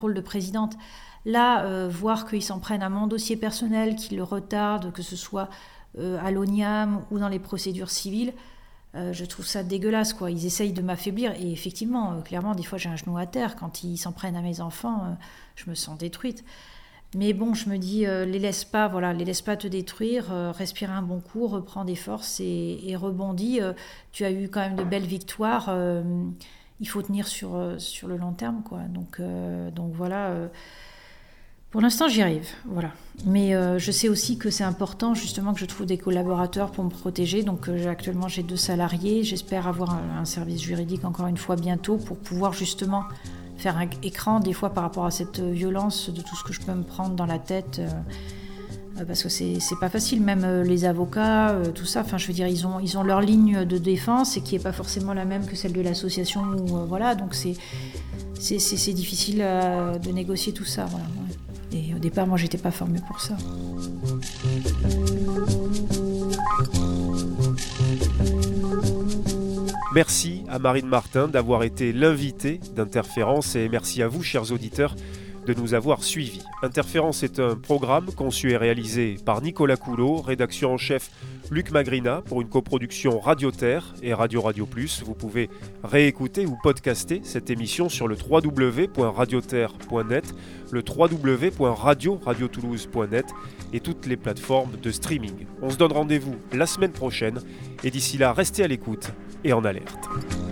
rôle de présidente. Là, voir qu'ils s'en prennent à mon dossier personnel, qu'ils le retardent, que ce soit à l'ONIAM ou dans les procédures civiles, je trouve ça dégueulasse, quoi. Ils essayent de m'affaiblir. Et effectivement, clairement, des fois, j'ai un genou à terre. Quand ils s'en prennent à mes enfants, je me sens détruite. Mais bon, je me dis, les laisse pas te détruire, respire un bon coup, reprends des forces et rebondis. Tu as eu quand même de belles victoires. Il faut tenir sur le long terme, quoi. Donc voilà. Pour l'instant, j'y arrive, voilà. Mais je sais aussi que c'est important, justement, que je trouve des collaborateurs pour me protéger. Donc actuellement, j'ai 2 salariés. J'espère avoir un service juridique, encore une fois, bientôt, pour pouvoir justement faire un écran, des fois, par rapport à cette violence de tout ce que je peux me prendre dans la tête. Parce que c'est pas facile, même les avocats, tout ça. Enfin, je veux dire, ils ont leur ligne de défense et qui n'est pas forcément la même que celle de l'association. Voilà, donc c'est difficile de négocier tout ça, voilà. Ouais. Et au départ, moi, j'étais pas formée pour ça. Merci à Marine Martin d'avoir été l'invitée d'Interférence et merci à vous, chers auditeurs, de nous avoir suivis. Interférence est un programme conçu et réalisé par Nicolas Coulot, rédaction en chef Luc Magrina pour une coproduction Radio Terre et Radio Plus. Vous pouvez réécouter ou podcaster cette émission sur le www.radioterre.net, le www.radiotoulouse.net et toutes les plateformes de streaming. On se donne rendez-vous la semaine prochaine et d'ici là, restez à l'écoute et en alerte.